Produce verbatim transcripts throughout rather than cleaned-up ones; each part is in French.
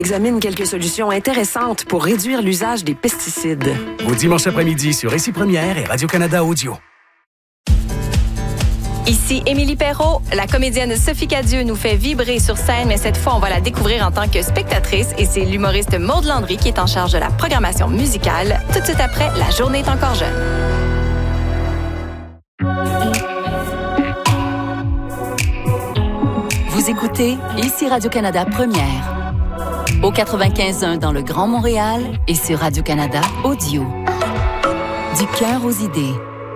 Examine quelques solutions intéressantes pour réduire l'usage des pesticides. Au dimanche après-midi sur Ici Première et Radio-Canada Audio. Ici Émilie Perrault. La comédienne Sophie Cadieux nous fait vibrer sur scène, mais cette fois, on va la découvrir en tant que spectatrice et c'est l'humoriste Maude Landry qui est en charge de la programmation musicale. Tout de suite après, La journée est encore jeune. Vous écoutez Ici Radio-Canada Première. Au quatre-vingt-quinze un dans le Grand Montréal et sur Radio-Canada Audio. Du cœur aux idées.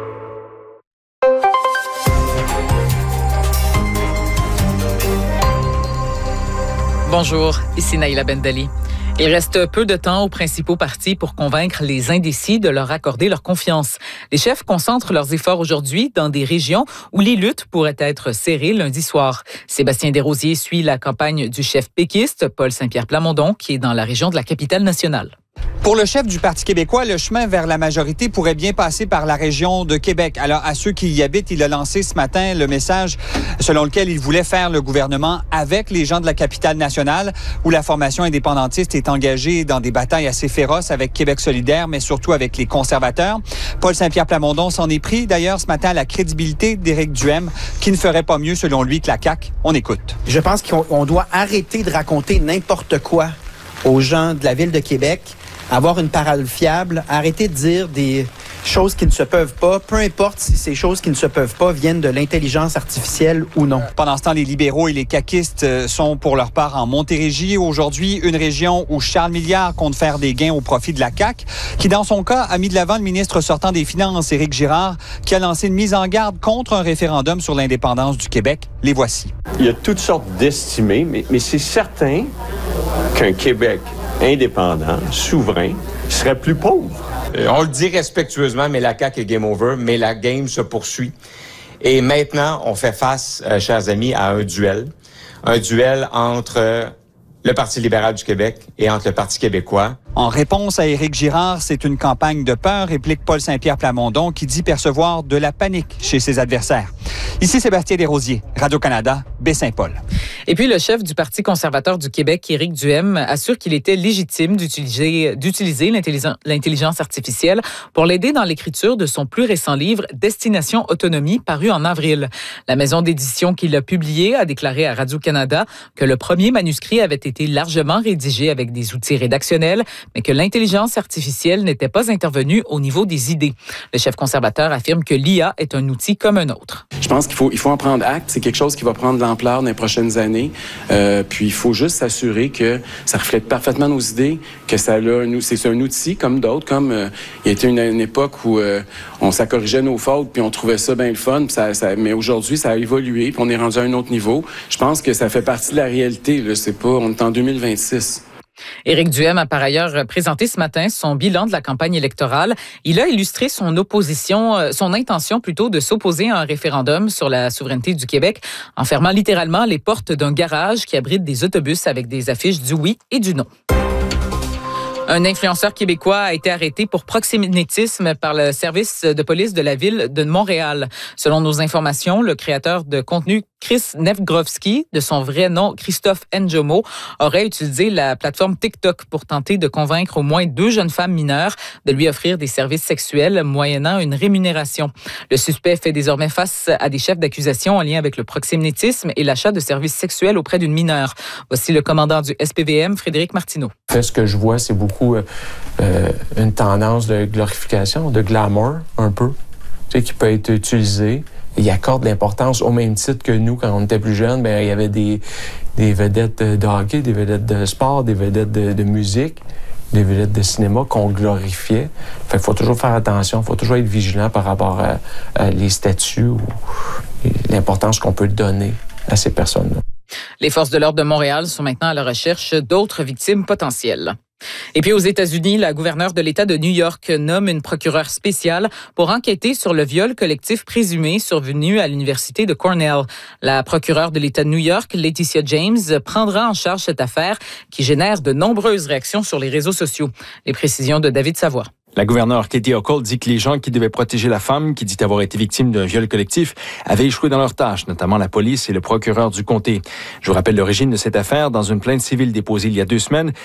Bonjour, ici Naïla Bendali. Il reste peu de temps aux principaux partis pour convaincre les indécis de leur accorder leur confiance. Les chefs concentrent leurs efforts aujourd'hui dans des régions où les luttes pourraient être serrées lundi soir. Sébastien Desrosiers suit la campagne du chef péquiste, Paul Saint-Pierre Plamondon, qui est dans la région de la Capitale-Nationale. Pour le chef du Parti québécois, le chemin vers la majorité pourrait bien passer par la région de Québec. Alors, à ceux qui y habitent, il a lancé ce matin le message selon lequel il voulait faire le gouvernement avec les gens de la Capitale-Nationale, où la formation indépendantiste est engagée dans des batailles assez féroces avec Québec solidaire, mais surtout avec les conservateurs. Paul Saint-Pierre Plamondon s'en est pris, d'ailleurs, ce matin à la crédibilité d'Éric Duhem, qui ne ferait pas mieux, selon lui, que la C A Q. On écoute. Je pense qu'on doit arrêter de raconter n'importe quoi aux gens de la Ville de Québec, avoir une parole fiable, arrêter de dire des choses qui ne se peuvent pas, peu importe si ces choses qui ne se peuvent pas viennent de l'intelligence artificielle ou non. Pendant ce temps, les libéraux et les caquistes sont pour leur part en Montérégie. Aujourd'hui, une région où Charles Milliard compte faire des gains au profit de la C A Q, qui dans son cas a mis de l'avant le ministre sortant des Finances, Éric Girard, qui a lancé une mise en garde contre un référendum sur l'indépendance du Québec. Les voici. Il y a toutes sortes d'estimés, mais, mais c'est certain qu'un Québec indépendant, souverain, serait plus pauvre. Euh, on le dit respectueusement, mais la C A Q est game over, mais la game se poursuit. Et maintenant, on fait face, euh, chers amis, à un duel. Un duel entre euh, le Parti libéral du Québec et entre le Parti québécois. En réponse à Éric Girard, c'est une campagne de peur, réplique Paul Saint-Pierre Plamondon, qui dit percevoir de la panique chez ses adversaires. Ici Sébastien Desrosiers, Radio-Canada, Baie-Saint-Paul. Et puis le chef du Parti conservateur du Québec, Éric Duhem, assure qu'il était légitime d'utiliser, d'utiliser l'intelligence artificielle pour l'aider dans l'écriture de son plus récent livre Destination Autonomie, paru en avril. La maison d'édition qui l'a publié a déclaré à Radio-Canada que le premier manuscrit avait été largement rédigé avec des outils rédactionnels, mais que l'intelligence artificielle n'était pas intervenue au niveau des idées. Le chef conservateur affirme que l'I A est un outil comme un autre. Je pense qu'il faut, il faut en prendre acte. C'est quelque chose qui va prendre de l'ampleur dans les prochaines années. Euh, puis il faut juste s'assurer que ça reflète parfaitement nos idées, que ça a un, c'est un outil comme d'autres, comme euh, il y a été une, une époque où euh, on s'accorrigeait nos fautes puis on trouvait ça bien le fun. Ça, ça, mais aujourd'hui, ça a évolué puis on est rendu à un autre niveau. Je pense que ça fait partie de la réalité. Là, c'est pas, on est en deux mille vingt-six. Éric Duhem a par ailleurs présenté ce matin son bilan de la campagne électorale. Il a illustré son opposition, son intention plutôt de s'opposer à un référendum sur la souveraineté du Québec en fermant littéralement les portes d'un garage qui abrite des autobus avec des affiches du oui et du non. Un influenceur québécois a été arrêté pour proxénétisme par le service de police de la ville de Montréal. Selon nos informations, le créateur de contenu Chris Nevgrovski, de son vrai nom Christophe Njomo, aurait utilisé la plateforme TikTok pour tenter de convaincre au moins deux jeunes femmes mineures de lui offrir des services sexuels moyennant une rémunération. Le suspect fait désormais face à des chefs d'accusation en lien avec le proxénétisme et l'achat de services sexuels auprès d'une mineure. Voici le commandant du S P V M, Frédéric Martineau. En fait, ce que je vois, c'est beaucoup euh, une tendance de glorification, de glamour, un peu, tu sais, qui peut être utilisée. Il accorde l'importance au même titre que nous, quand on était plus jeunes, ben il y avait des, des vedettes de hockey, des vedettes de sport, des vedettes de, de musique, des vedettes de cinéma qu'on glorifiait. Fait qu'il faut toujours faire attention, il faut toujours être vigilant par rapport à, à les statuts ou l'importance qu'on peut donner à ces personnes-là. Les forces de l'ordre de Montréal sont maintenant à la recherche d'autres victimes potentielles. Et puis aux États-Unis, la gouverneure de l'État de New York nomme une procureure spéciale pour enquêter sur le viol collectif présumé survenu à l'université de Cornell. La procureure de l'État de New York, Laetitia James, prendra en charge cette affaire qui génère de nombreuses réactions sur les réseaux sociaux. Les précisions de David Savoie. La gouverneure Katie Hochul dit que les gens qui devaient protéger la femme, qui dit avoir été victime d'un viol collectif, avaient échoué dans leurs tâches, notamment la police et le procureur du comté. Je vous rappelle l'origine de cette affaire. Dans une plainte civile déposée il y a deux semaines,